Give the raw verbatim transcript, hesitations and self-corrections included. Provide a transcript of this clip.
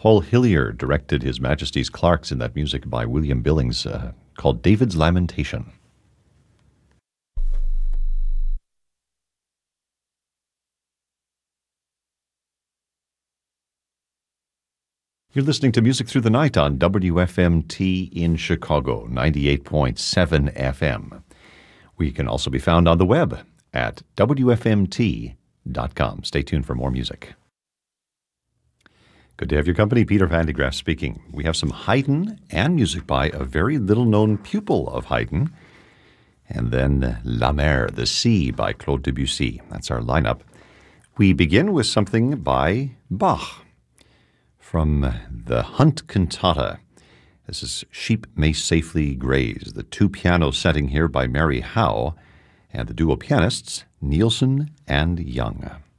Paul Hillier directed His Majesty's Clerks in that music by William Billings uh, called David's Lamentation. You're listening to Music Through the Night on W F M T in Chicago, ninety-eight point seven F M. We can also be found on the web at W F M T dot com. Stay tuned for more music. Good to have your company. Peter Van de Graaff speaking. We have some Haydn and music by a very little-known pupil of Haydn, and then La Mer, the Sea, by Claude Debussy. That's our lineup. We begin with something by Bach from the Hunt Cantata. This is Sheep May Safely Graze, the two-piano setting here by Mary Howe, and the duo pianists, Nielsen and Young.